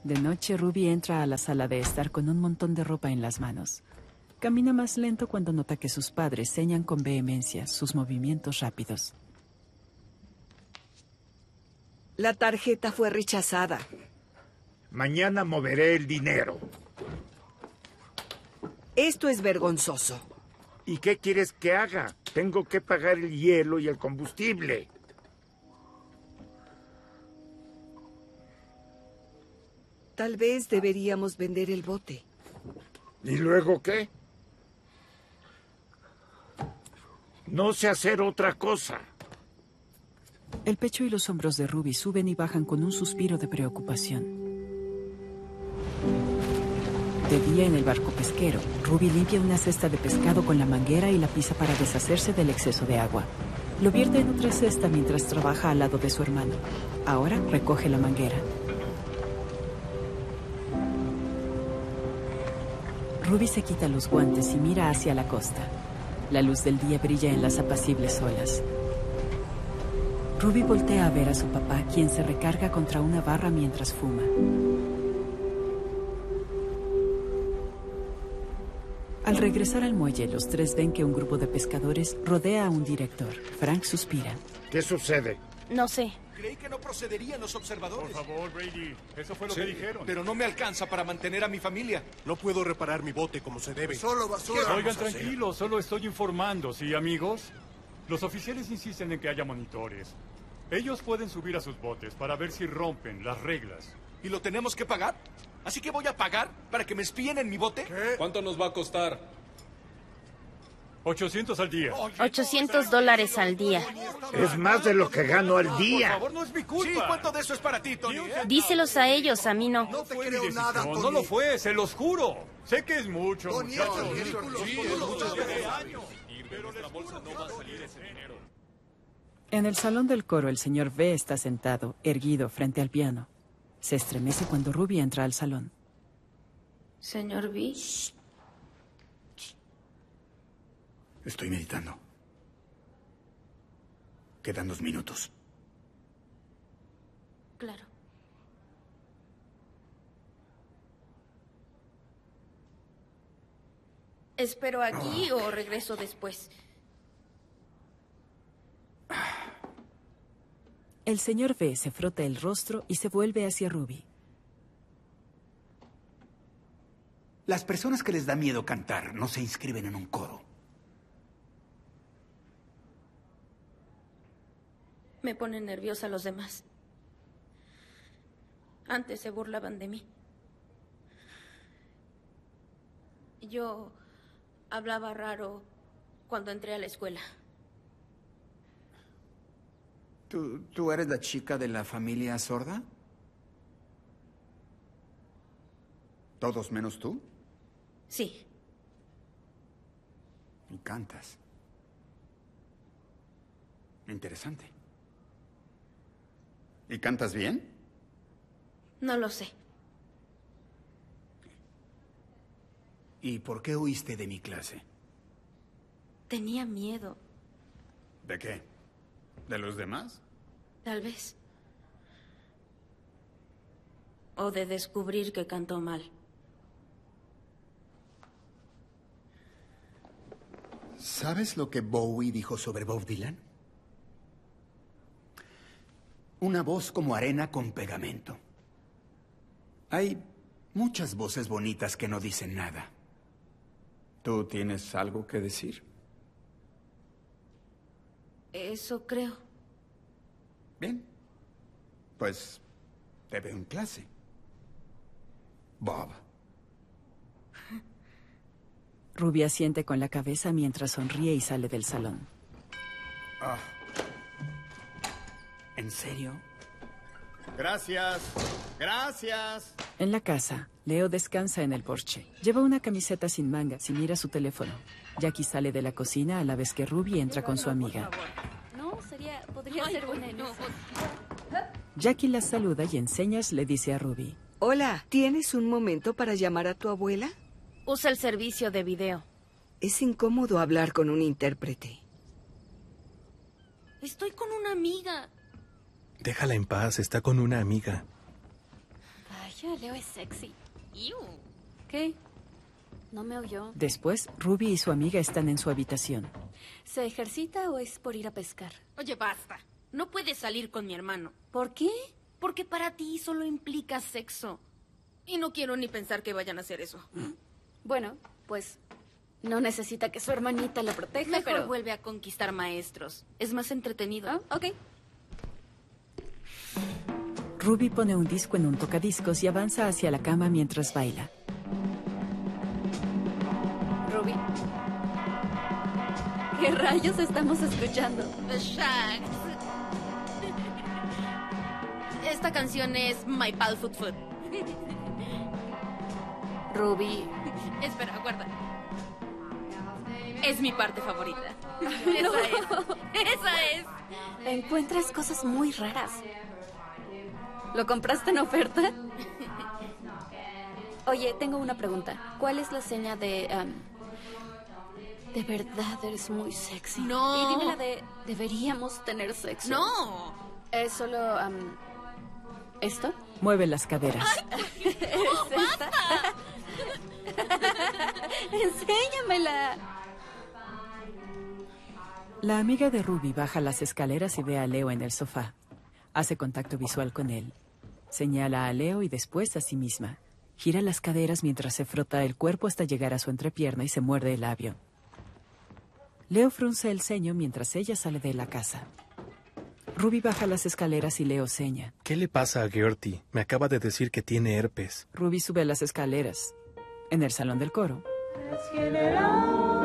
De noche, Ruby entra a la sala de estar con un montón de ropa en las manos. Camina más lento cuando nota que sus padres señan con vehemencia sus movimientos rápidos. La tarjeta fue rechazada. Mañana moveré el dinero. Esto es vergonzoso. ¿Y qué quieres que haga? Tengo que pagar el hielo y el combustible. Tal vez deberíamos vender el bote. ¿Y luego qué? No sé hacer otra cosa. El pecho y los hombros de Ruby suben y bajan con un suspiro de preocupación. De día en el barco pesquero, Ruby limpia una cesta de pescado con la manguera y la pisa para deshacerse del exceso de agua. Lo vierte en otra cesta mientras trabaja al lado de su hermano. Ahora recoge la manguera. Ruby se quita los guantes y mira hacia la costa. La luz del día brilla en las apacibles olas. Ruby voltea a ver a su papá, quien se recarga contra una barra mientras fuma. Al regresar al muelle, los tres ven que un grupo de pescadores rodea a un director. Frank suspira. ¿Qué sucede? No sé. Creí que no procederían los observadores. Por favor, Brady. Eso fue lo que dijeron. Pero no me alcanza para mantener a mi familia. No puedo reparar mi bote como se debe. Solo basura. Oigan, tranquilos, solo estoy informando, ¿sí, amigos? Los oficiales insisten en que haya monitores. Ellos pueden subir a sus botes para ver si rompen las reglas. ¿Y lo tenemos que pagar? ¿Así que voy a pagar para que me espíen en mi bote? ¿Qué? ¿Cuánto nos va a costar? 800 al día. $800 al día. Es más de lo que gano al día. Por favor, no es mi culpa. Sí, ¿cuánto de eso es para ti, Tony? Díselos a ellos, a mí no. No te Fue mi creo decisión, nada, Tony. no lo fue, se los juro. Sé que es mucho, Tony, muchachos. eso es ridículo. Sí, Tú es lo mucho sabes. de años. Pero nuestra bolsa no va a salir ese dinero. En el salón del coro, el señor V está sentado, erguido, frente al piano. Se estremece cuando Ruby entra al salón. Señor V. Estoy meditando. Quedan 2 minutos. Claro. ¿Espero aquí o regreso después? El señor V se frota el rostro y se vuelve hacia Ruby. Las personas que les da miedo cantar no se inscriben en un coro. Me ponen nerviosa los demás. Antes se burlaban de mí. Yo hablaba raro cuando entré a la escuela. ¿Tú eres la chica de la familia sorda? ¿Todos menos tú? Sí. Y cantas. Interesante. ¿Y cantas bien? No lo sé. ¿Y por qué huiste de mi clase? Tenía miedo, ¿De qué? ¿De los demás? tal vez. O de descubrir que cantó mal. ¿Sabes lo que Bowie dijo sobre Bob Dylan? Una voz como arena con pegamento. Hay muchas voces bonitas que no dicen nada. ¿Tú tienes algo que decir? Eso creo. Bien. Pues te veo en clase. Bob. Ruby asiente con la cabeza mientras sonríe y sale del salón. ¿En serio? Gracias. Gracias. En la casa, Leo descansa en el porche. Lleva una camiseta sin mangas y mira su teléfono. Jackie sale de la cocina a la vez que Ruby entra con su amiga. No, podría ser buena en eso. Jackie la saluda y en señas le dice a Ruby. Hola, ¿tienes un momento para llamar a tu abuela? Usa el servicio de video. Es incómodo hablar con un intérprete. Estoy con una amiga. Déjala en paz, está con una amiga. Vaya. Leo es sexy. Iu. ¿Qué? No me oyó. Después, Ruby y su amiga están en su habitación. ¿Se ejercita o es por ir a pescar? Oye, basta. No puedes salir con mi hermano. ¿Por qué? Porque para ti solo implica sexo. Y no quiero ni pensar que vayan a hacer eso. Bueno, pues no necesita que su hermanita la proteja, Mejor pero... vuelve a conquistar maestros. Es más entretenido. Ah, ok. Ruby pone un disco en un tocadiscos y avanza hacia la cama mientras baila. Ruby. ¿Qué rayos estamos escuchando? Shags. Esta canción es My Pal Foot Foot. Ruby. Espera, guarda. Es mi parte favorita. Esa es. Encuentras cosas muy raras. ¿Lo compraste en oferta? Oye, tengo una pregunta. ¿Cuál es la seña de... de verdad eres muy sexy? No. Y dime la de... deberíamos tener sexo. No. Es solo... ¿esto? Mueve las caderas. ¿Es esta? Enséñamela. La amiga de Ruby baja las escaleras y ve a Leo en el sofá. Hace contacto visual con él. Señala a Leo y después a sí misma. Gira las caderas mientras se frota el cuerpo hasta llegar a su entrepierna y se muerde el labio. Leo frunce el ceño mientras ella sale de la casa. Ruby baja las escaleras y Leo seña. ¿Qué le pasa a Gertie? Me acaba de decir que tiene herpes. Ruby sube las escaleras. En el salón del coro. Let's get it on.